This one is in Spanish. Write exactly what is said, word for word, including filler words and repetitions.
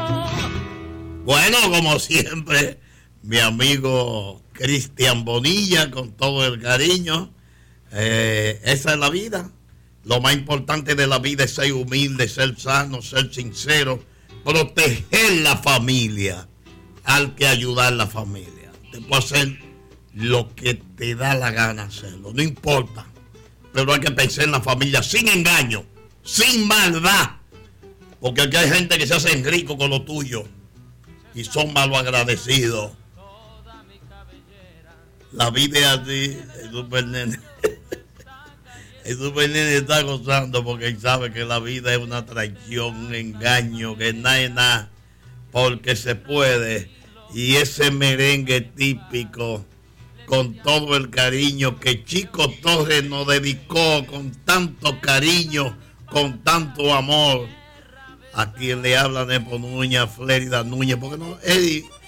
Bueno, como siempre, mi amigo Cristian Bonilla, con todo el cariño. Eh, esa es la vida. Lo más importante de la vida es ser humilde, ser sano, ser sincero, proteger la familia. Hay que ayudar a la familia. Te puede hacer lo que te da la gana hacerlo, no importa. Pero hay que pensar en la familia sin engaño, sin maldad. Porque aquí hay gente que se hacen rico con lo tuyo y son malagradecidos. La vida es así. El super nene el super nene está gozando porque él sabe que la vida es una traición, un engaño, que nada es nada porque se puede. Y ese merengue típico, con todo el cariño que Chico Torres nos dedicó, con tanto cariño, con tanto amor. A quien le habla Nepo Núñez, Flérida Núñez, porque no, Eddie,